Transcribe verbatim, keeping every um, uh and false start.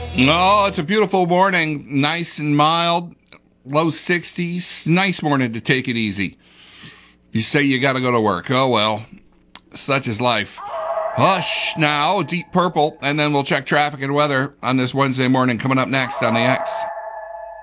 Oh, it's a beautiful morning. Nice and mild. Low sixties. Nice morning to take it easy. You say you got to go to work. Oh, well. Such is life. Hush now. Deep Purple. And then we'll check traffic and weather on this Wednesday morning coming up next on the X.